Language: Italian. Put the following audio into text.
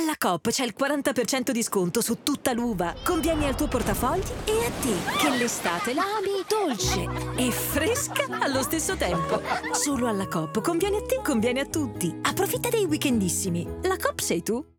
Alla Coop c'è il 40% di sconto su tutta l'uva. Conviene al tuo portafogli e a te, che l'estate la ami dolce e fresca allo stesso tempo. Solo alla Coop conviene a te, conviene a tutti. Approfitta dei weekendissimi. La Coop sei tu.